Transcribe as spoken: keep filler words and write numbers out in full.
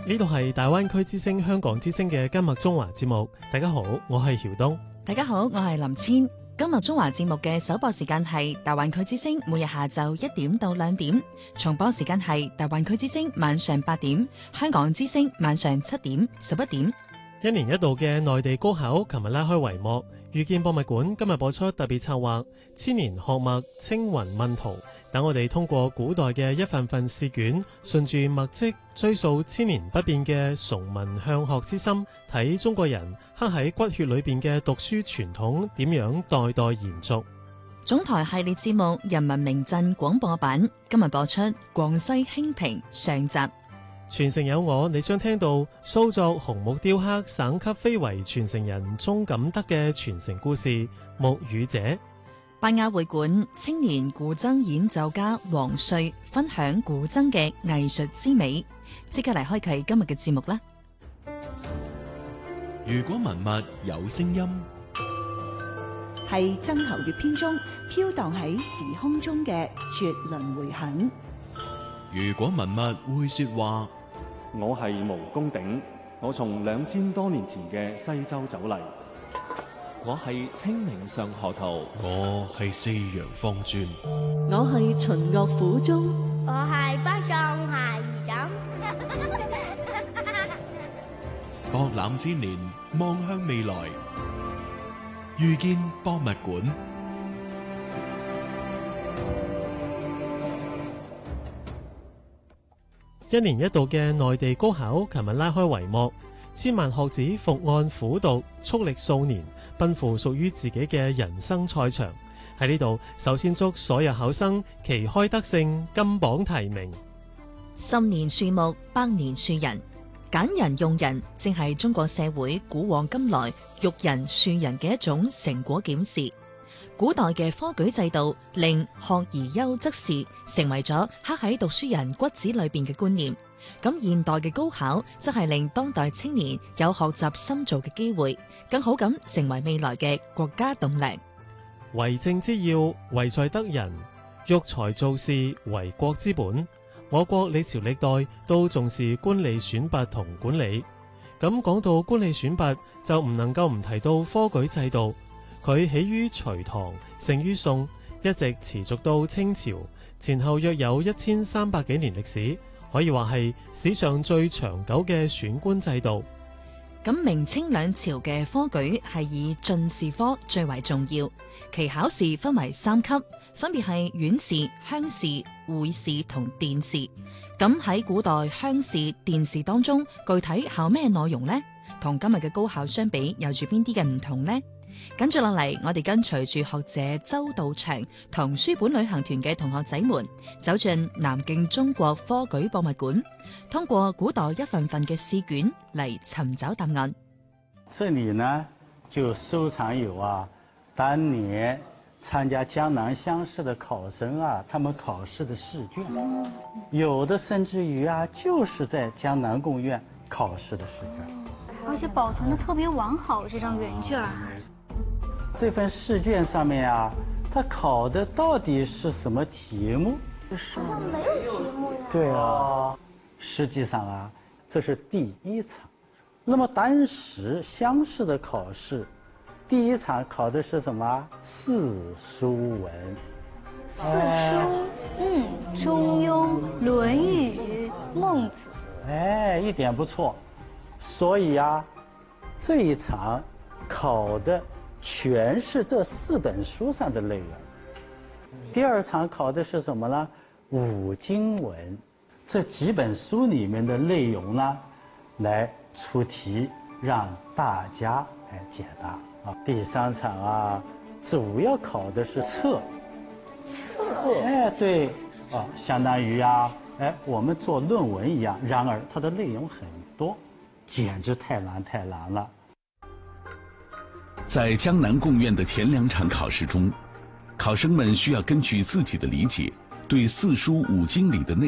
呢度係大灣區之聲香港之聲嘅今日中華節目。大家好，我係曉東。 大家好，我係林千。今日中華節目嘅首播時間係大灣區之聲，每日下晝一點到兩點；重播時間係大灣區之聲晚上八點，香港之聲晚上七點、十一點。 一年一度嘅內地高考，琴日拉開帷幕。遇見博物館今日播出特別策劃《千年學脈青雲問圖》，等我哋通過古代嘅一份份試卷，順住墨跡追溯千年不變嘅崇文向學之心，睇中國人刻喺骨血裏邊嘅讀書傳統點樣代代延續。 總台系列節目《人民名鎮廣播版》今日播出廣西興平上集。 傳承有我，你將聽到蘇作紅木雕刻省級非遺傳承人鍾錦德嘅傳承故事《木語者》。 拜亞會館青年古箏演奏家黃瑞分享古箏嘅藝術之美，即刻嚟開啟今日嘅節目啦！ 如果文物有聲音， 係曾侯乙編中飄蕩喺時空中嘅絕倫迴響。 如果文物會說話， 我係毛公鼎，我從兩千多年前嘅西周走嚟。 我係清明上河圖， 我係四陽方尊， 我係秦樂府中， 我係北宋鞋兒枕。 博覽千年，望向未來，遇見博物館。 一年一度嘅內地高考，琴日拉開帷幕，千萬學子伏案苦讀，蓄力數年，奔赴屬於自己嘅人生賽場。喺呢度，首先祝所有考生旗開得勝，金榜題名。 十年樹木，百年樹人，揀人用人，正係中國社會古往今來育人樹人嘅一種成果檢視。古代嘅科舉制度令學而優則仕成為咗刻喺讀書人骨子裏邊嘅觀念，咁現代嘅高考則係令當代青年有學習深造嘅機會，更好咁成為未來嘅國家棟樑。 為政之要，為在得人；育才造士，為國之本。我國歷朝歷代都重視官吏選拔同管理，咁講到官吏選拔，就唔能夠唔提到科舉制度。佢起於隋唐，盛於宋，一直持續到清朝，前後約有一千三百幾年歷史，可以話係史上最長久嘅選官制度。 咁明清兩朝嘅科舉係以進士科最為重要，其考試分為三級，分別係院士、鄉試、會試同殿試。咁喺古代鄉試、殿試當中，具體考咩內容呢？同今日嘅高考相比，有住邊啲嘅唔同呢？跟住落嚟，我哋跟隨住學者周道祥同書本旅行團嘅同學仔們，走進南京中國科舉博物館，通過古代一份份嘅試卷嚟尋找答案。 這裏呢就收藏有啊，當年參加江南鄉試的考生啊，他們考試的試卷，有的甚至於啊，就是在江南貢院考試的試卷， 而且保存得特別完好，這張原卷。 這份試卷上面啊，它考的到底是什麼題目？ 好像沒有題目呀。 對啊，實際上啊，這是第一場。那麼當時鄉試的考試，第一場考的是什麼？四書文。 四書，嗯，中庸、論語、孟子。 哎，一點不錯。所以啊，這一場考的全是這四本書上的內容。第二場考的是什麼呢？五經文，這幾本書裡面的內容呢，來出題讓大家來解答啊。第三場啊，主要考的是策。策？哎，對，啊，相當於啊，哎，我們做論文一樣。然而它的內容很多，簡直太難太難了。 在江南貢院的前兩場考試中，考生們需要根據自己的理解，對四書五經裡的內